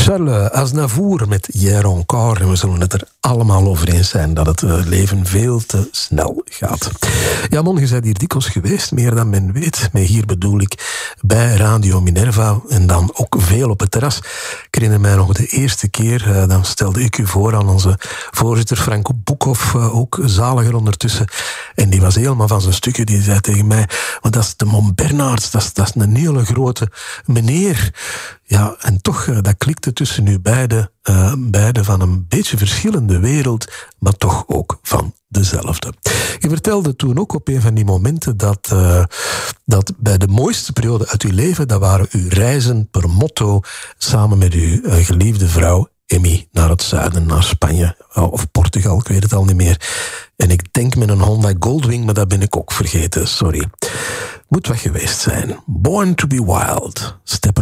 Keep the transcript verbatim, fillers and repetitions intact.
Charles Aznavour met Hier encore. En we zullen het er allemaal over eens zijn dat het leven veel te snel gaat. Ja, man, je bent hier dikwijls geweest, meer dan men weet. Met hier bedoel ik bij Radio Minerva en dan ook veel op het terras. Ik herinner mij nog de eerste keer, dan stelde ik u voor aan onze voorzitter Franco Boekhoff, ook zaliger ondertussen. En die was helemaal van zijn stukken. Die zei tegen mij, maar dat is de Mont Bernards, dat is, dat is een hele grote meneer. Ja, en toch, dat klikte tussen u beiden, uh, beiden van een beetje verschillende wereld, maar toch ook van dezelfde. Je vertelde toen ook op een van die momenten dat, uh, dat bij de mooiste periode uit uw leven, dat waren uw reizen per motto samen met uw uh, geliefde vrouw Emmy naar het zuiden, naar Spanje of Portugal, ik weet het al niet meer. En ik denk met een Honda Goldwing, maar dat ben ik ook vergeten, sorry. Moet wat geweest zijn. Born to be wild. Steppen